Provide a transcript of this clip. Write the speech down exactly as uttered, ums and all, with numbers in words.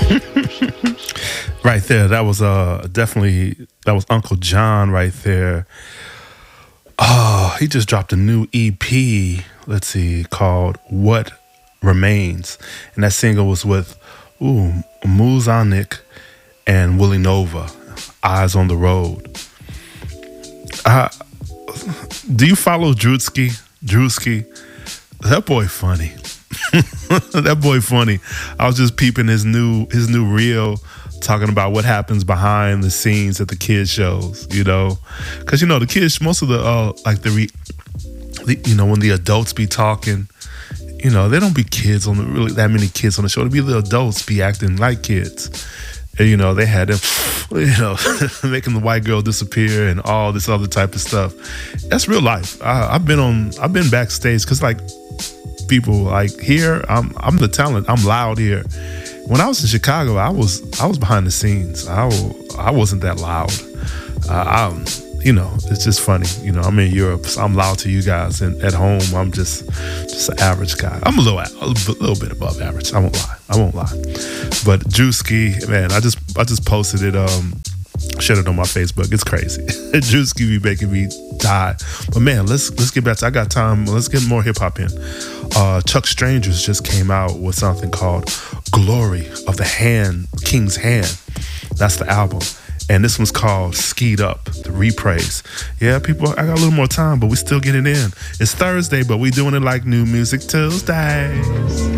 Right there, that was uh definitely that was Uncle John right there. Oh, he just dropped a new E P. Let's see, called "What Remains," and that single was with ooh Muzanik and Willie Nova. "Eyes on the Road." Uh, do you follow Drewski? Drewski, that boy funny. That boy funny. I was just peeping his new his new reel, talking about what happens behind the scenes at the kids shows, you know, because you know the kids, most of the uh, like the, re, the you know when the adults be talking, you know they don't be kids on the really that many kids on the show. They be the adults be acting like kids, and, you know they had them, you know, making the white girl disappear and all this other type of stuff. That's real life. I, I've been on, I've been backstage because like people like here, I'm I'm the talent. I'm loud here. When I was in Chicago, I was I was behind the scenes. I, I wasn't that loud. Uh, I'm, you know, it's just funny. You know, I'm in Europe, so I'm loud to you guys, and at home, I'm just just an average guy. I'm a little a little bit above average. I won't lie. I won't lie. But Drewski, man, I just I just posted it. Um, shared it on my Facebook. It's crazy. Drewski be making me die. But man, let's let's get back to. I got time. Let's get more hip hop in. Uh, Chuck Strangers just came out with something called "Glory of the Hand, King's Hand." That's the album, and this one's called "Skied Up," the reprise. Yeah, people, I got a little more time, but we still getting in. It's Thursday, but we doing it like New Music Tuesdays.